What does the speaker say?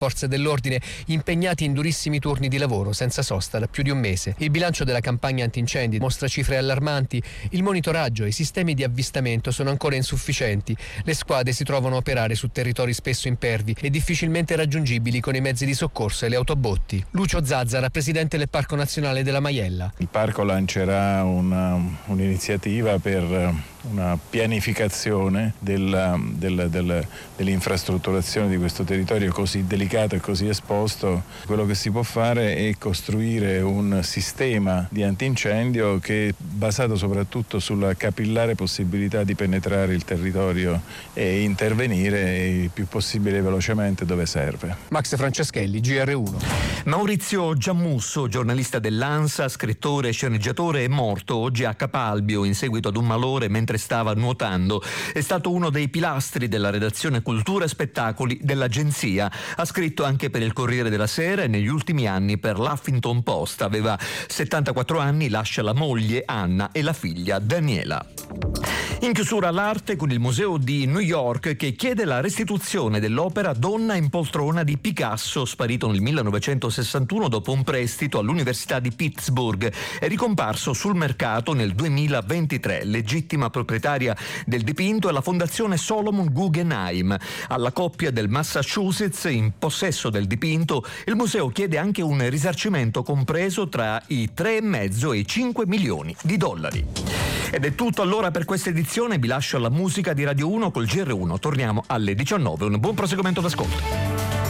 forze dell'ordine impegnati in durissimi turni di lavoro senza sosta da più di un mese. Il bilancio della campagna antincendi mostra cifre allarmanti, il monitoraggio e i sistemi di avvistamento sono ancora insufficienti, le squadre si trovano a operare su territori spesso impervi e difficilmente raggiungibili con i mezzi di soccorso e le autobotti. Lucio Zazzara, presidente del Parco Nazionale della Maiella. Il parco lancerà un'iniziativa per una pianificazione dell'infrastrutturazione di questo territorio così delicato e così esposto. Quello che si può fare è costruire un sistema di antincendio che è basato soprattutto sulla capillare possibilità di penetrare il territorio e intervenire il più possibile velocemente dove serve. Max Franceschelli, GR1. Maurizio Giammusso, giornalista dell'ANSA, scrittore e sceneggiatore, è morto oggi a Capalbio in seguito ad un malore mentre stava nuotando. È stato uno dei pilastri della redazione Cultura e Spettacoli dell'agenzia. Ha scritto anche per il Corriere della Sera e negli ultimi anni per l'Huffington Post. Aveva 74 anni, lascia la moglie Anna e la figlia Daniela. In chiusura l'arte con il Museo di New York che chiede la restituzione dell'opera Donna in poltrona di Picasso, sparito nel 1961 dopo un prestito all'Università di Pittsburgh. È ricomparso sul mercato nel 2023. Legittima proprietaria del dipinto è la Fondazione Solomon Guggenheim. Alla coppia del Massachusetts in possesso del dipinto il museo chiede anche un risarcimento compreso tra i 3,5 e i 5 milioni di dollari. Ed è tutto allora per questa edizione, vi lascio alla musica di Radio 1 col GR1, torniamo alle 19, un buon proseguimento d'ascolto.